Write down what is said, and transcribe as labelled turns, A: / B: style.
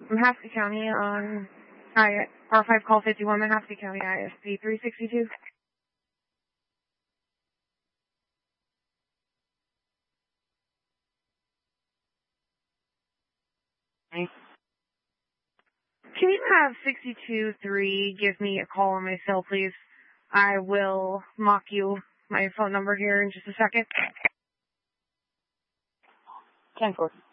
A: Mahaska County on R5 call 51, Mahaska County ISP 362. Can you have 62-3 give me a call on my cell, please? I will mock you my phone number here in just a second.
B: 10-4.